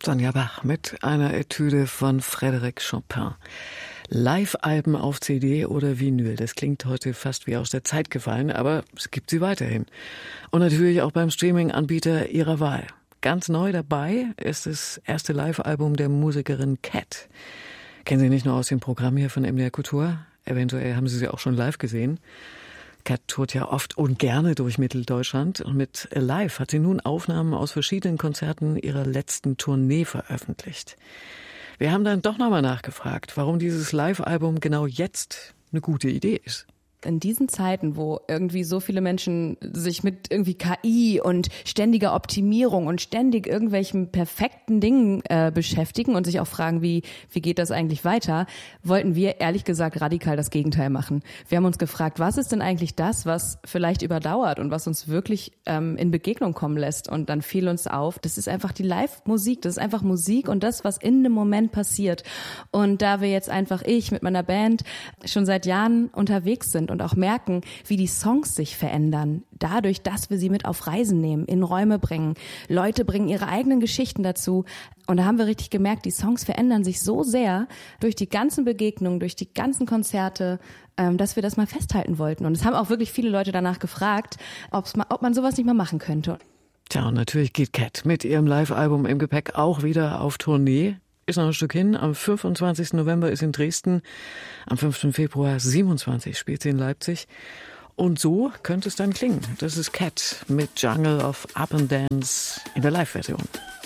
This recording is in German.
Sonja Bach mit einer Etüde von Frédéric Chopin. Live-Alben auf CD oder Vinyl, das klingt heute fast wie aus der Zeit gefallen, aber es gibt sie weiterhin. Und natürlich auch beim Streaming-Anbieter Ihrer Wahl. Ganz neu dabei ist das erste Live-Album der Musikerin Cat. Kennen Sie nicht nur aus dem Programm hier von MDR Kultur? Eventuell haben Sie sie auch schon live gesehen. Cat tourt ja oft und gerne durch Mitteldeutschland und mit Alive hat sie nun Aufnahmen aus verschiedenen Konzerten ihrer letzten Tournee veröffentlicht. Wir haben dann doch nochmal nachgefragt, warum dieses Live-Album genau jetzt eine gute Idee ist. In diesen Zeiten, wo irgendwie so viele Menschen sich mit irgendwie KI und ständiger Optimierung und ständig irgendwelchen perfekten Dingen beschäftigen und sich auch fragen, wie geht das eigentlich weiter, wollten wir ehrlich gesagt radikal das Gegenteil machen. Wir haben uns gefragt, was ist denn eigentlich das, was vielleicht überdauert und was uns wirklich in Begegnung kommen lässt? Und dann fiel uns auf, das ist einfach die Live-Musik, das ist einfach Musik und das, was in dem Moment passiert. Und da wir jetzt einfach, ich mit meiner Band, schon seit Jahren unterwegs sind und auch merken, wie die Songs sich verändern, dadurch, dass wir sie mit auf Reisen nehmen, in Räume bringen. Leute bringen ihre eigenen Geschichten dazu. Und da haben wir richtig gemerkt, die Songs verändern sich so sehr durch die ganzen Begegnungen, durch die ganzen Konzerte, dass wir das mal festhalten wollten. Und es haben auch wirklich viele Leute danach gefragt, ob man sowas nicht mal machen könnte. Tja, und natürlich geht Cat mit ihrem Live-Album im Gepäck auch wieder auf Tournee. Ist noch ein Stück hin. Am 25. November ist in Dresden. Am 5. Februar 27 spielt sie in Leipzig. Und so könnte es dann klingen. Das ist Cat mit Jungle of Up and Dance in der Live-Version.